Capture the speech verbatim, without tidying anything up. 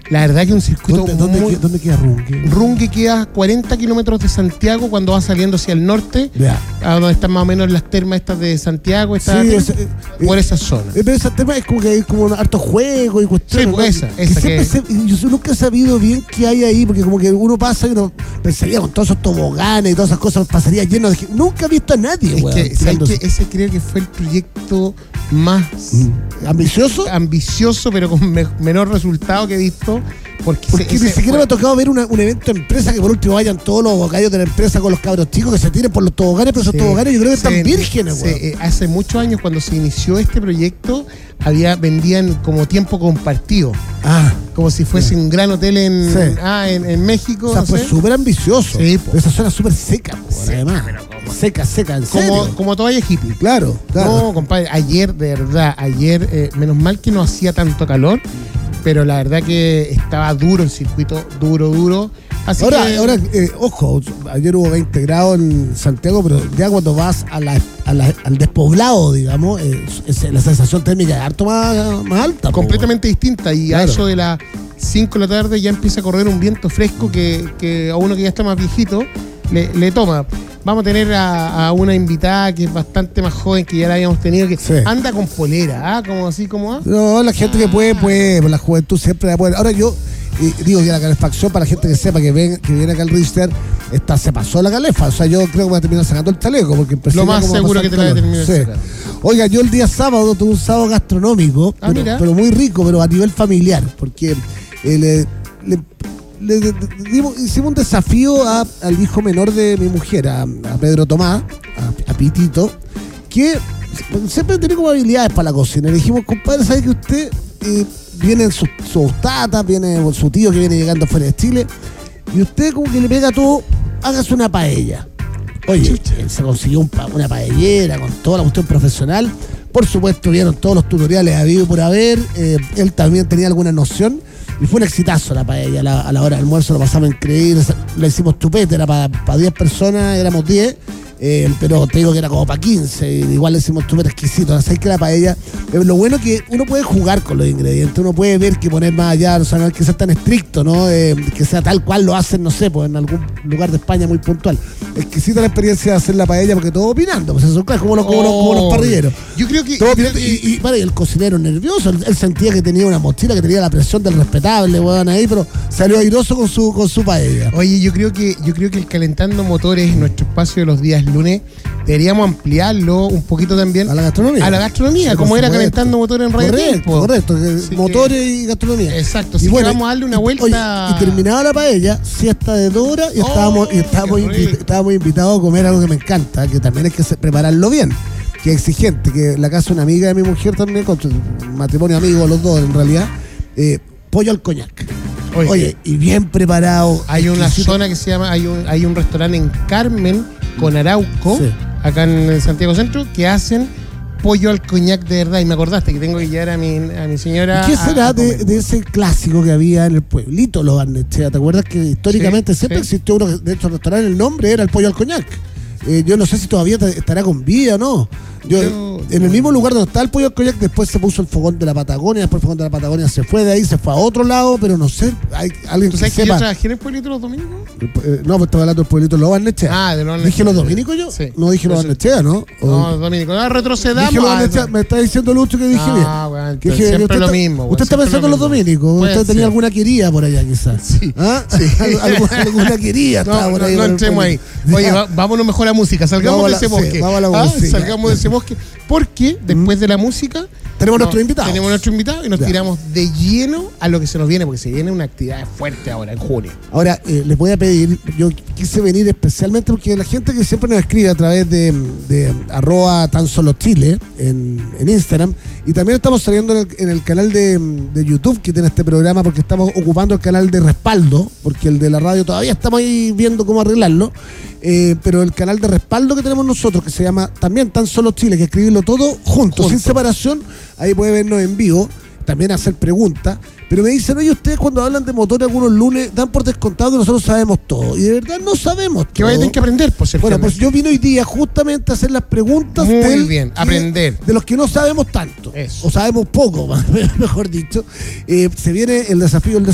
La verdad que un circuito ¿Dónde, dónde, muy... ¿Dónde queda Runge? Runge queda a cuarenta kilómetros de Santiago cuando va saliendo hacia el norte, Ya. a donde están más o menos las termas estas de Santiago, esta, Sí, terma, ese, eh, por eh, esa zona. Eh, Pero ese tema es como que hay como un harto juego y cuestiones. Sí, pues ¿no? esa, Que esa siempre que- se- yo nunca he sabido bien qué hay ahí, porque como que uno pasa y uno pensaría con todos esos toboganes y todas esas cosas, pasaría lleno de gente. Nunca he visto a nadie, Es weón, que, ¿sabes tirándose. qué? Ese creo que fue el proyecto más ¿Ambicioso? ambicioso, pero con me- menor resultado que he visto. Porque, Porque ese- ni ese siquiera fue- me ha tocado ver una- un evento de empresa que por último vayan todos los gallos de la empresa con los cabros chicos que se tiren por los toboganes, pero esos Sí, toboganes yo creo que sí, están vírgenes, sí, weón. eh, hace muchos años, cuando se inició este proyecto, había vendían como tiempo compartido, Ah, como si fuese un gran hotel en, Sí. ah, en, en México. o sea, no fue sé. súper ambicioso. Sí, po. Pero esa zona súper seca, po, Seca, además. pero ¿cómo? Seca, seca, en como, serio. como toalla hippie. Claro, claro. No, compadre, ayer, de verdad, ayer, eh, menos mal que no hacía tanto calor, pero la verdad que estaba duro el circuito, duro, duro. Así Ahora, que, ahora eh, ojo, ayer hubo veinte grados en Santiago, pero ya cuando vas a la, a la- al despoblado, digamos, eh, es- la sensación térmica es harto más, más alta. po, completamente distinta, y Claro. a eso de las cinco de la tarde ya empieza a correr un viento fresco que, que a uno que ya está más viejito le, le toma. Vamos a tener a, a una invitada que es bastante más joven, que ya la habíamos tenido, que Sí. anda con polera, ¿ah? Como así, como ah. weón. No, la gente que puede, puede, pues, la juventud siempre la puede. Ahora yo eh, digo que la calefacción, para la gente que sepa que ven, que viene acá al Richter, está, se pasó la calefa. O sea, yo creo que voy a terminar sacando el chaleco, porque empecé Lo ya más como a seguro pasar que te la voy a calor. terminar Sí. sacando. Oiga, yo el día sábado tuve un sábado gastronómico, Ah, pero, mira. pero muy rico, pero a nivel familiar, porque eh, le, le- le- le- dimos- hicimos un desafío a- al hijo menor de mi mujer, a, a Pedro Tomás, a, a Pitito, que siempre tiene como habilidades para la cocina. Le dijimos, compadre, ¿sabe que usted eh, vienen sus sus tatas, viene su tío que viene llegando fuera de Chile, y usted como que le pega todo, hágase una paella? Oye, él se consiguió un pa- una paellera con toda la cuestión profesional. Por supuesto, vieron todos los tutoriales habido y por haber. Eh, él también tenía alguna noción. Y fue un exitazo la paella. A la, a la hora del almuerzo lo pasamos increíble. Le hicimos tupete, era para diez personas, éramos diez. Eh, pero te digo que era como para quince. Igual le hicimos súper exquisito. Así que la paella, eh, lo bueno es que uno puede jugar con los ingredientes. Uno puede ver que poner más allá, o sea, no hay que ser tan estricto, ¿no? Eh, que sea tal cual lo hacen, no sé, pues en algún lugar de España muy puntual. Exquisita la experiencia de hacer la paella, porque todos opinando, pues eso es como los, como los, como los parrilleros. Yo creo que. Todo yo creo opinando, que- y, y, vale, el cocinero nervioso, él, él sentía que tenía una mochila, que tenía la presión del respetable, weón, ahí, pero salió airoso con su, con su paella. Oye, yo creo que yo creo que el Calentando Motores en nuestro espacio de los días lunes deberíamos ampliarlo un poquito también A la gastronomía. a la gastronomía, Sí, como por era supuesto. Calentando Motores en Radio Correcto, Tiempo. correcto, que Así que- motores y gastronomía. Exacto, Y así bueno, que vamos a darle una y- vuelta. oye, y terminaba la paella, siesta de dos horas, y Oh, estábamos, y estábamos, qué invi- rico. estábamos invitados a comer algo que me encanta, que también hay que se- prepararlo bien, que es exigente, que en la casa de una amiga de mi mujer también, con su matrimonio amigo los dos en realidad, eh, pollo al coñac. Oye, Oye, y bien preparado. hay una exquisito. zona que se llama, hay un, hay un restaurante en Carmen con Arauco, Sí. acá en Santiago Centro, que hacen pollo al coñac de verdad. Y me acordaste que tengo que llevar a mi, a mi señora. ¿Y qué a- será a de, comer. de ese clásico que había en el pueblito Los Barnechea? ¿Te acuerdas que históricamente Sí, siempre sí. existió uno, que, de hecho el restaurante, el nombre era el pollo al coñac? Eh, yo no sé si todavía te- estará con vida o no. Yo, Yo- en el mismo lugar donde está el pollo al coñac, después se puso el fogón de la Patagonia, después el fogón de la Patagonia se fue de ahí, se fue a otro lado, pero no sé, hay alguien ¿Tú que sabes que yo sepa. trabajé en el pueblito los domingos? Eh, no, pues estaba hablando del pueblito Los Barnechea. Ah, de los ¿Dije los dominicos yo? Sí. No dije los Eso. Barnechea, ¿no? O- No, Dominico, no retrocedamos. Dije los Ah, Barnechea, eso. me está diciendo Lucho que dije Ah, bien. weón, Que entonces dije, siempre usted lo está- mismo, weón, Usted está siempre pensando lo en los mismo. dominicos. Puede Usted tenía ser. alguna quería por allá, quizás. Sí. ¿Ah? Sí. Al- alguna, alguna quería No, estaba por no, ahí. no por el entremos ahí. pueblo. Oye, Ya. va- vámonos mejor a música. Salgamos Vamos a de la- ese sí, bosque. vamos a la Ah, música. salgamos de ese bosque. Porque después de la música. Tenemos no, nuestro invitado. Tenemos nuestro invitado y nos Ya. tiramos de lleno a lo que se nos viene, porque se viene una actividad fuerte ahora, en junio. Ahora, eh, les voy a pedir, yo quise venir especialmente porque la gente que siempre nos escribe a través de, de arroba tan solo Chile en, en Instagram, y también estamos saliendo en el, en el canal de, de YouTube que tiene este programa, porque estamos ocupando el canal de respaldo, porque el de la radio todavía estamos ahí viendo cómo arreglarlo, eh, pero el canal de respaldo que tenemos nosotros, que se llama también Tan Solo Chile, que escribirlo todo junto, Junto. sin separación, ahí puede vernos en vivo, también hacer preguntas, pero me dicen, oye, ustedes cuando hablan de motores algunos lunes dan por descontado que nosotros sabemos todo, y de verdad no sabemos Que todo. vaya a tener que aprender, pues, Bueno, pues ciertamente. yo vine hoy día justamente a hacer las preguntas Muy del bien, que- aprender. de los que no sabemos tanto, Eso. o sabemos poco, mejor dicho. Eh, se viene el desafío, el